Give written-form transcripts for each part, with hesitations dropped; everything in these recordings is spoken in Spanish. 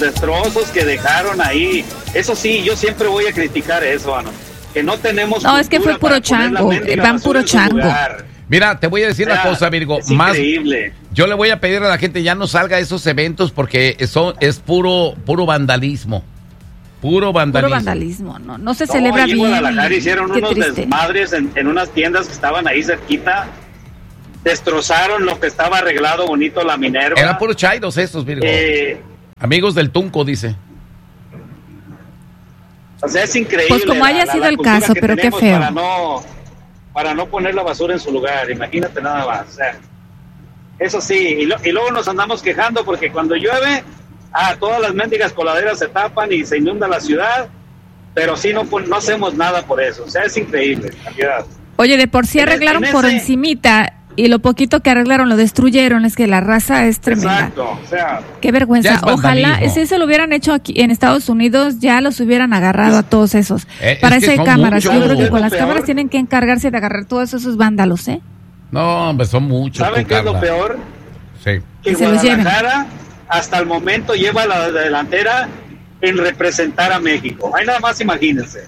destrozos que dejaron ahí. Eso sí, yo siempre voy a criticar eso, Ana, que no tenemos. No, es que fue puro chango, van puro chango. Mira, te voy a decir una cosa, Virgo. Es increíble. Yo le voy a pedir a la gente ya no salga a esos eventos porque es puro vandalismo. Puro vandalismo, no se celebra bien. En Guadalajara hicieron unos desmadres en unas tiendas que estaban ahí cerquita. Destrozaron lo que estaba arreglado bonito, la Minerva. Eran puros chairos esos, Virgo. Amigos del Tunco, dice. O sea, es increíble. Pues como haya sido el caso, pero qué feo. Para no poner la basura en su lugar, imagínate nada más. O sea, eso sí, y luego nos andamos quejando porque cuando llueve, todas las mendigas coladeras se tapan y se inunda la ciudad, pero sí no hacemos nada por eso. O sea, es increíble, en realidad. Oye, de por sí arreglaron por encimita, y lo poquito que arreglaron lo destruyeron. Es que la raza es tremenda. Exacto, o sea, qué vergüenza. Ojalá, si eso lo hubieran hecho aquí en Estados Unidos, ya los hubieran agarrado a todos esos. Para eso hay cámaras. Yo creo que con las cámaras tienen que encargarse de agarrar todos esos vándalos, ¿eh? No, hombre, son muchos. ¿Saben qué es lo peor? Sí. Que Guadalajara hasta el momento lleva la delantera en representar a México. Ahí nada más imagínense.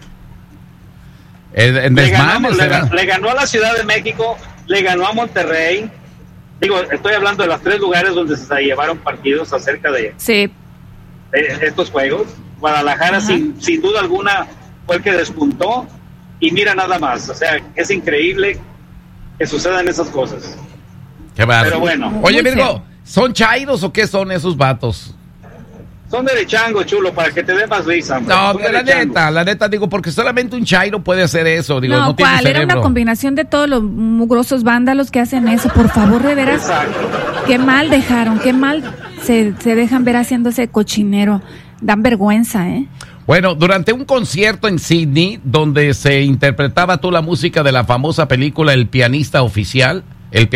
Le ganó a la Ciudad de México, le ganó a Monterrey. Digo, estoy hablando de los 3 lugares donde se llevaron partidos acerca de estos juegos. Guadalajara, sin duda alguna, fue el que despuntó. Y mira nada más, o sea, es increíble que sucedan esas cosas. Qué bárbaro. Pero bueno. Oye, Virgo, ¿son chairos o qué son esos vatos? Son derechangos, chulo, para que te dé más risa. No, la neta, digo, porque solamente un chairo puede hacer eso. Digo, no tiene cerebro. Era una combinación de todos los mugrosos vándalos que hacen eso. Por favor, de veras. Exacto. Qué mal dejaron, qué mal se dejan ver haciendo ese cochinero. Dan vergüenza, ¿eh? Bueno, durante un concierto en Sydney, donde se interpretaba toda la música de la famosa película El pianista oficial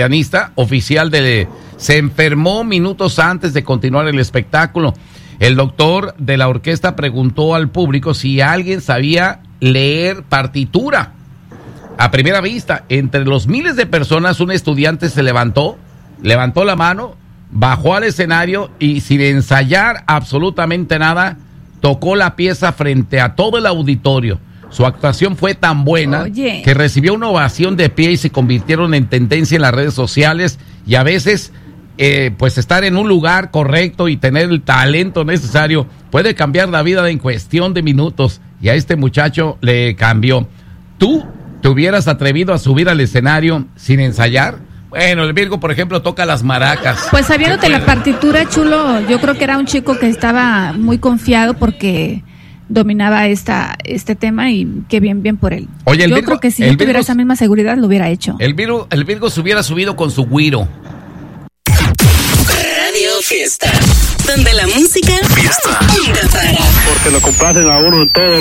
se enfermó minutos antes de continuar el espectáculo. El doctor de la orquesta preguntó al público si alguien sabía leer partitura. A primera vista, entre los miles de personas, un estudiante se levantó la mano, bajó al escenario y sin ensayar absolutamente nada, tocó la pieza frente a todo el auditorio. Su actuación fue tan buena que recibió una ovación de pie y se convirtieron en tendencia en las redes sociales. Y a veces, pues estar en un lugar correcto y tener el talento necesario puede cambiar la vida en cuestión de minutos. Y a este muchacho le cambió. ¿Tú te hubieras atrevido a subir al escenario sin ensayar? Bueno, el Virgo, por ejemplo, toca las maracas. Pues sabiéndote la partitura, chulo, yo creo que era un chico que estaba muy confiado porque dominaba este tema y qué bien por él. Oye, yo creo que si él tuviera esa misma seguridad lo hubiera hecho. El Virgo se hubiera subido con su güiro. Radio Fiesta, donde la música nunca para. Porque lo complacen a uno en todo.